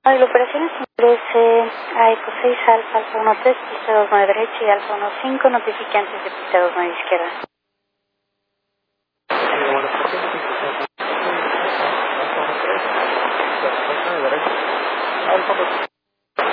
La operación establece a Eco 6 Alfa, Alfa 13, pista 29 derecha y Alfa 15, notifique antes de pista 29 izquierda. Alfa